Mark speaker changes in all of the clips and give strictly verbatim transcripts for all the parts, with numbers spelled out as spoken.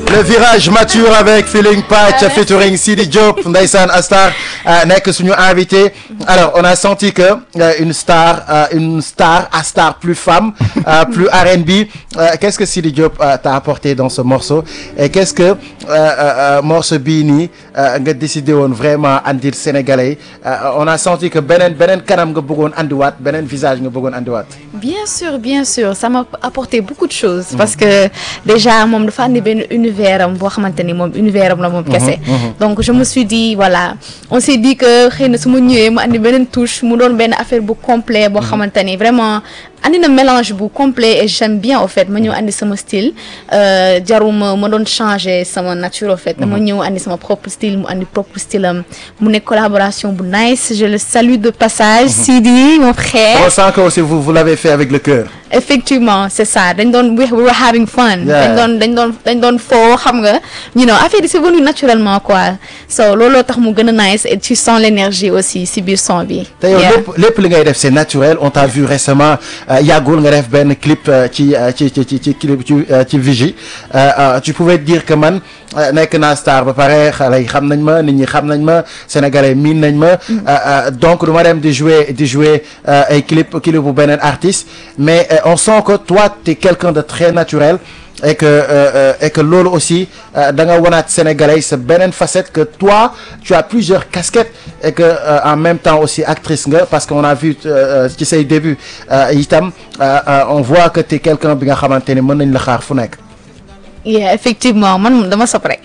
Speaker 1: Le virage mature avec Feeling Patch featuring Sidi Diop, Ndeysaan Astar nekk suñu invité. Alors on a senti que euh, une star euh, une star Astar plus femme, euh, plus R and B. Euh, qu'est-ce que Sidi Diop euh, t'a apporté dans ce morceau et qu'est-ce que euh, euh, morceau bii nii nga décidé woon vraiment andil Sénégalais euh, on a senti que beneen beneen kanam nga bëggoon andiwaat beneen visage nga bëggoon andiwaat.
Speaker 2: Bien sûr, bien sûr, ça m'a apporté beaucoup de choses mmh. parce que déjà moom dafa andi benn univers am boo xamante ni moom univers am la moom kese. Donc je me suis dit voilà, on s'est dit que xëy na su ma ñëwee mu andi beneen touche mu doon benn affaire bu complet boo xamante ni vraiment andi na mélange bu complet et j'aime bien au fait ma ñëw andi sama style jaruma ma doon changer sama nature au fait dama ñëw andi sama propre style mu andi propre style am mu nekk collaboration bu nice, je le salue de passage. Sidi mon frère.
Speaker 1: On sent que aussi vous vous l'avez fait avec le cœur.
Speaker 2: Effectivement c'est ça dañ doon we were having fun. dañ doon dañ doon dañ doon foo xam nga you know affaire yi c'est venu naturellement quoi so looloo tax mu gën a nice et tu sens l'énergie aussi si biir son bi.
Speaker 1: te yow lépp lépp li ngay def c'est naturel on t'a vu récemment yàggul nga def benn clip ci ci ci ci clip ci ci Vigie tu pouvais dire que man nekk naa star ba pare xale yi xam nañ ma nit ñi xam nañ ma sénégalais miin nañ ma donc du ma dem di jouer di jouer ay clip clip bu beneen artiste mais on sent que toi t'es quelqu'un de très naturel et que euh, et que loolu aussi da nga wanaat sénégalais c'est beneen facette que toi tu as plusieurs casquettes et que euh, en même temps aussi actrice nga parce qu'on a vu ci say débuts itam on voit que t'es quelqu'un bi nga xamante ni mën nañ la xaar fu nekk.
Speaker 2: Yeah, effectivement man dama sopp rek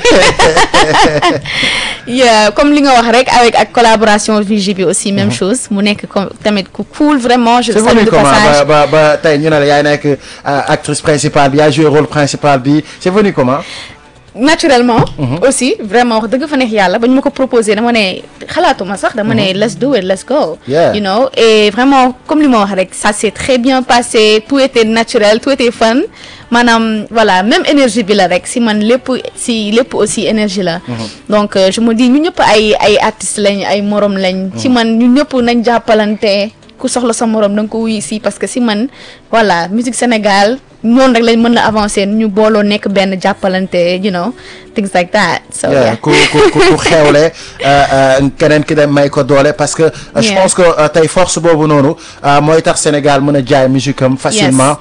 Speaker 2: yeah comme li nga wax rek avec ak collaboration Vigie bi aussi même chose mu nekk comme tamit ku cool vraiment je salue de passage.
Speaker 1: ba ba tey ñu ne la yaay nekk actrice principale bi yaa joué rôle principal bi c'est venu comment?
Speaker 2: Naturellement aussi vraiment wax dëgg fa neex yàlla ba ñu ma ko proposé dama ne xalaatuma sax dama ne let's do it let's go
Speaker 1: yeah.
Speaker 2: You know et vraiment comme li ma wax rek ça s'est très bien passé tout était naturel tout était fun maanaam voilà même énergie bi la rek si man lépp si lépp aussi énergie la donc euh, je me dis ñu ñëpp ay ay artistes lañ ay morom lañ ci man ñu ñëpp nañ jàppalante ku soxla sa morom da nga ko wuyu si parce que si man voilà musique Sénégal noonu rek lañ mën a avancer ñu booloo nekk benn jàppalante you know things like that so yeah
Speaker 1: ku ku ku xewle keneen ki dem may ko doole parce que je pense que tey force boobu noonu mooy tax Sénégal mën a jaay musique am facilement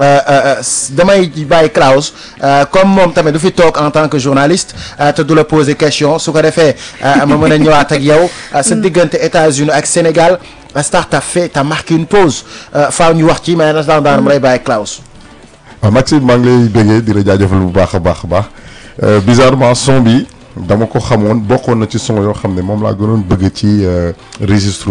Speaker 1: damay bàyyi Klaus comme moom tamit du fi toog en tant que journaliste te du la poser question su ko defee ma mën a ñëwaat ak yow sa diggante États-Unis ak Sénégal Astar t'as fait t'as marqué une pause faaw ñu wax ci mais na daan daan ma lay bàyyi Klaus.
Speaker 3: waaw Maxime maa ngi lay béggee di la jaajëfal bu baax a baax a baax bizarrement son bi dama ko xamoon bokkoon na ci son yoo xam ne moom laa gënoon bëgg ci registre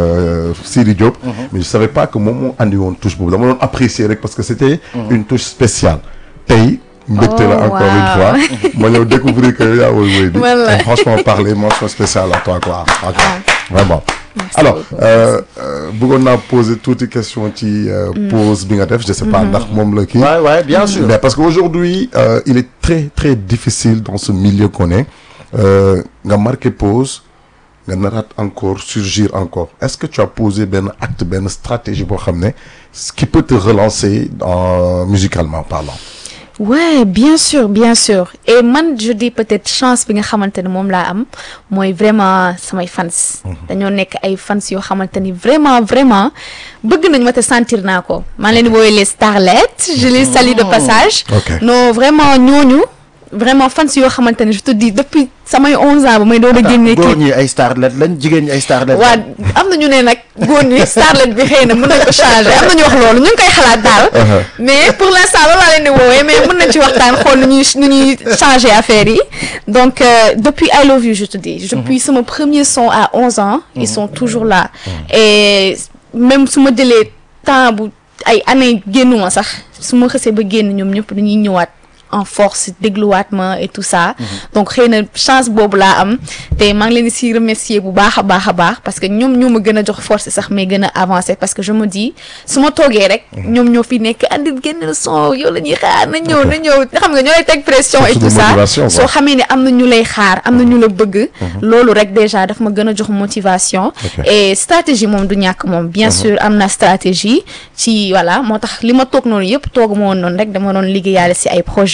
Speaker 3: Sidi Diop. mais je savais pas que moom moo andi woon touche boobu dama doon apprécier rek parce que c'était une touche spéciale tey. mbégte la encore une fois ma ñëw découvrir que yaa woy woy bi et franchement parler mention spéciale à toi quoi vraiment.
Speaker 2: Merci
Speaker 3: alors
Speaker 2: beaucoup.
Speaker 3: bëggoon naa poser toutes les questions ci pause bi nga def je sais pas ndax moom la kii.
Speaker 1: ouais ouais bien sûr.
Speaker 3: mais parce que aujourd'hui euh, il est très très difficile dans ce milieu qu'on est nga marqué pause nga naraat encore surgir encore est-ce que tu as posé benn acte benn stratégie boo xam ne ce qui peut te relancer dans musicalement parlant.
Speaker 2: Ouais bien sûr bien sûr et man je dis peut-être chance bi nga xamante ne moom laa am mooy vraiment samay fans dañoo nekk ay fans yoo xamante ni vraiment vraiment bëgg nañ ma te sentir naa ko maa leen di woowee les starlettes je les salue de passage non vraiment ñooñu vraiment fans yoo xamante ne je te dis depuis samay onze ans ba may doon a génnee
Speaker 1: góor ñi ay starlet lañ jigéen ñi ay starlet
Speaker 2: waaw am na ñu ne nag góor ñi starlet bi xëy na mën nañ ko changer am na ñu wax loolu ñu ngi koy xalaat daal mais pour l'instant loolu laa leen di woowee mais mën nañ ci waxtaan xool nu ñuy nu ñuy changer affaire yi donc euh, depuis I Love You je te dis depuis sama premier son à onze ans ils sont toujours là et même su ma jëlee temps bu ay années génnuma sax su ma xësee ba génn ñoom ñëpp dañuy ñëwaat en force dégluwaat ma et tout ça donc xëy na chance boobu laa am te maa ngi leen di si remercier bu baax a baax a baax parce que ñoom ñoo ma gën a jox force sax mais gën a avancer parce que je me dis su ma toogee rek ñoom ñoo fi nekk andi génn son yow la ñuy xaar na ñëw na ñëw xam nga ñoo lay teg pression et tout ça soo xamee ne am na ñu lay xaar am na ñu la bëgg loolu rek déjà daf ma gën a jox motivation et stratégie moom du ñàkk moom bien sûr am na stratégie ci voilà moo tax li ma toog noonu yëpp toog ma woon noonu rek dama doon liggéeyaale si ay projet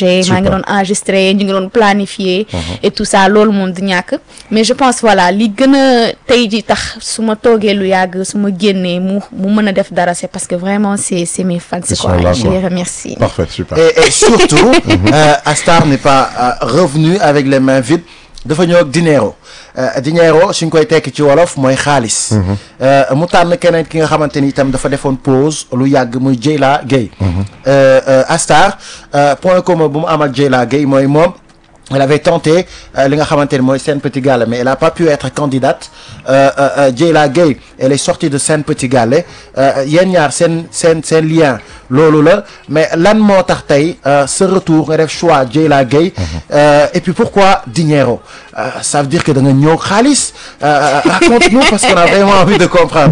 Speaker 2: projet maa ngi doon enregistré ñu ngi doon planifier et tout ça loolu moom du ñàkk mais je pense voilà li gën a tey ji tax su ma toogee lu yàgg su ma génnee mu mu mën a def dara c'est parce que vraiment c'est c'est mes fans quoi je les remercie.
Speaker 3: Parfait, super.
Speaker 1: Et, et surtout, euh, Astar n'est pas euh, revenu avec les mains vides. dafa ñëw ak dinero dinero suñ koy tekki ci wolof mooy xaalis. mu tànn keneen ki nga xamante ni itam dafa defoon pause lu yàgg muy Dieyla Gueye. Astar point commun bu mu am ak Dieyla Gueye mooy moom. Elle avait tenté li nga xamante ni mooy Sen Petit Gallé mais elle a pas pu être candidate Dieyla Gueye elle est sortie de Sen Petit Gallé yéen ñaar seen seen seen lien loolu la mais lan moo tax tey ce retour nga def choix Dieyla Gueye et puis pourquoi dinero ça veut dire que da nga ñëw xaalis raconte-nous parce qu'on a vraiment envie de comprendre.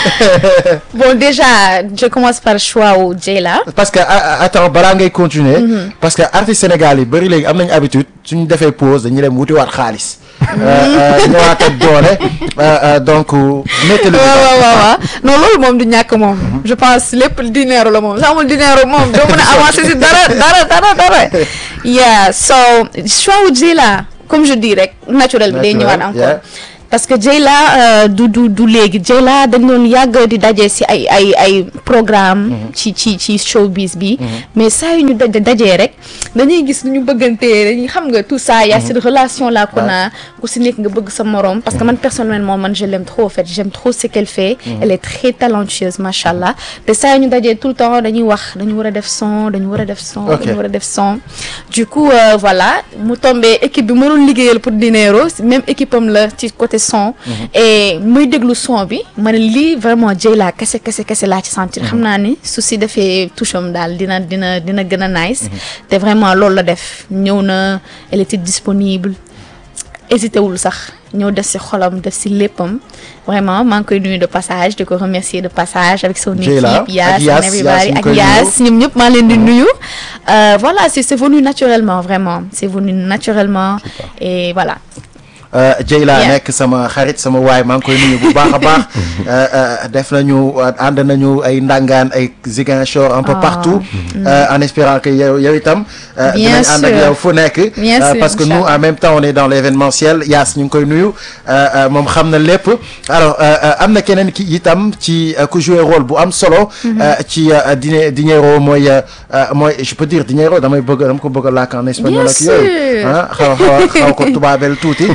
Speaker 2: Bon déjà je commence par choix wu Dieyla.
Speaker 1: parce que attends balaa ngay continuer. parce que artistes Sénégal yi bari léegi am nañu habitude suñu defee pause dañuy dem wuti waat xaalis. ñëwaat ak doole donc. météo
Speaker 2: waaw waaw waaw non loolu moom du ñàkk moom. je pense lépp dinero la moom. amul dinero moom doo mën a avancer si dara dara dara dara. yeah so choix wu Dieyla comme je dis rek naturel bi day ñëwaat encore parce que Dieyla du du du léegi Dieyla dañ doon yàgg di daje si ay ay ay programme ci ci ci showbiz bi mais saa yu ñu daj dajee rek dañuy gis lu ñu bëggantee dañuy xam nga tout ça y a cette relation là qu'on a ku si nekk nga bëgg sa morom parce que man personnellement man je l'aime trop en fait j'aime trop ce qu'elle fait elle est très talentueuse machallah te saa yu ñu dajee tout le temps dañuy wax dañu war a def son dañu war a def son dañu war a def son du coup voilà mu tombé équipe bi mënul liggéeyal pour dinero même équipe am la ci côté son et muy déglu son bi ma ne lii vraiment Dieyla kese kese kese laa ci sentir xam naa ni su si defee toucham daal dina dina dina gën a nice te vraiment loolu la def ñëw na elle était disponible hésité wul sax ñëw def si xolam def si léppam vraiment maa ngi koy nuyu de passage di ko remercier de passage avec son équipe Yaas and everybody ak Yaas ñoom ñëpp maa leen di nuyu voilà c'est c'est venu naturellement vraiment c'est venu naturellement et voilà.
Speaker 1: Dieyla nekk sama xarit sama waay maa ngi koy nuyu bu baax a baax def nañu ànd nañu ay Ndangaan ay Ziguinchor un peu partout en espérant que yow yow itam dinañ ànd ak yow fu nekk parce que nous en même temps on est dans l'événementiel Yaas ñu ngi koy nuyu moom xam na lépp alors am na keneen ki itam ci ku jouer rôle bu am solo ci dine dinero mooy mooy je peux dire dinero damay bëgg dama ko bëgg a làkk en espagnol ak yooyu ah xaw xaw xaw ko tubaabel tuuti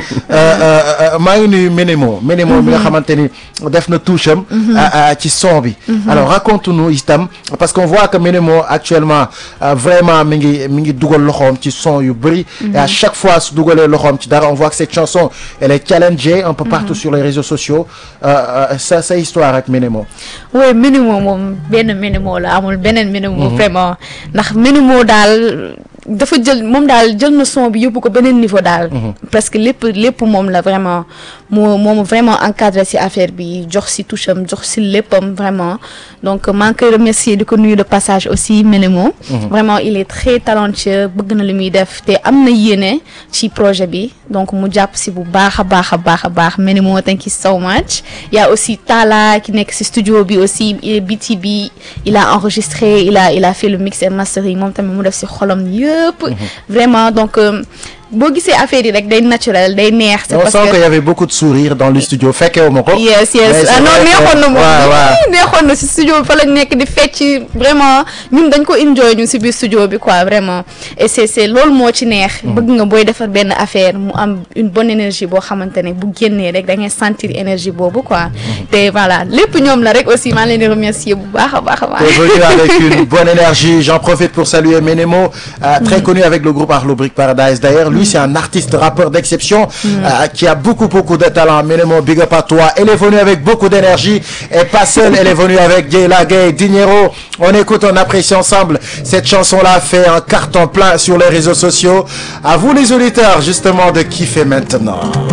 Speaker 1: maa ngi nuyu Menemo Menemo mi nga xamante ni def na touche am ci son bi alors raconte-nous itam parce qu'on voit que Menemo actuellement vraiment mi ngi mi ngi dugal loxoom ci son yu bëri et à chaque fois su dugalee loxoom ci dara on voit que cette chanson elle est challengée un peu partout sur les réseaux sociaux sa sa histoire ak Menemo.
Speaker 2: oui Menemo moom benn Menemo la amul beneen Menemo vraiment ndax Menemo daal dafa jël moom daal jël na son bi yóbbu ko beneen niveau daal parce que lépp lépp moom la vraiment moo moom vraiment encadré ci affaire bi jox ci toucham jox ci léppam vraiment donc maa ngi koy remercier di ko nuyu de passage aussi Menemo vraiment il est très talentueux bëgg na li muy def te am na yéene ci projet bi donc mu jàpp ci bu baax a baax a baax a baax Menemo thank you so much il y a aussi Tala ki nekk ci studio bi aussi B T B il a enregistré il a il a fait le mix et mastering moom tamit mu def ci xolam yëpp vraiment donc boo gisee affaire yi rek day naturel day neex. c'est parce que
Speaker 1: on sent qu'il y avait beaucoup de sourire dans le studio fekkee wu ma ko.
Speaker 2: yes yes ah non neexoon na moom neexoon na si studio bi fa lañ nekk di fecc vraiment ñun dañ ko enjoy ñu si biir studio bi quoi vraiment et c'est c'est loolu moo ci neex. bëgg nga booy defar benn affaire mu am une bonne énergie boo xamante ne bu génnee rek da ngay sentir énergie boobu quoi. te voilà lépp ñoom la rek aussi maa leen di remercier bu baax a baax a baax.
Speaker 1: Venu avec une bonne énergie j'en profite pour saluer Menemo très connu avec le groupe Akhlou Brick Paradise d'ailleurs. Lui, c'est un artiste rappeur d'exception mm. euh, qui a beaucoup beaucoup de talent. Menemo, big up à toi. Elle est venue avec beaucoup d'énergie et pas seule. Elle est venue avec Dieyla Gueye, Dinero. On écoute, on apprécie ensemble. Cette chanson-là fait un carton plein sur les réseaux sociaux. À vous les auditeurs, justement, de kiffer maintenant.